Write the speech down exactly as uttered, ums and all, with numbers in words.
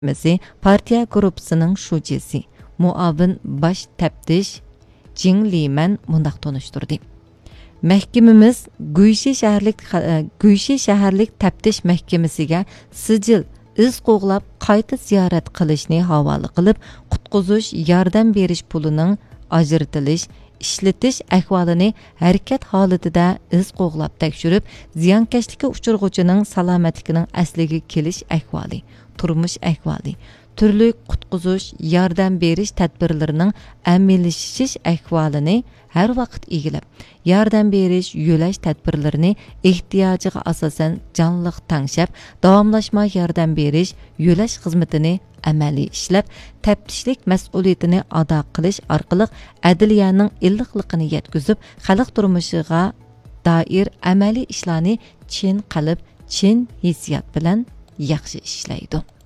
partiya gruppasining shujisi, muavin baş teptiş Jing Liman mundaq tonuşturdi. Mahkemimiz Guyshi shaharlik Guyshi shaharlik teptiş mahkemasiga sijil iz qo'g'lab qayta ziyorat qilishni havola qilib, qutqizish yordam berish pulining ajratilish ishlatish ahvolini harakat holatida iz qo'g'lab tekshirib, ziyonkashlikka uchirg'uvchining salomatligining asliga kelish ahvoli, turmush ahvoli, turli qutqizish yordam berish tadbirlarining amallashish ahvolini har vaqt egilib, yordam berish yo'lash tadbirlarini ehtiyojiga asosan jonliq tangshab, davomlashma yordam berish yo'lash xizmatini amaliy ishlab, taftishlik mas'uliyatini ado qilish orqali adliyaning illiqligini yetkazib, xalq turmushiga doir amaliy ishlarni chin qalb, chin hissiyat bilan yaxshi ishlaydi.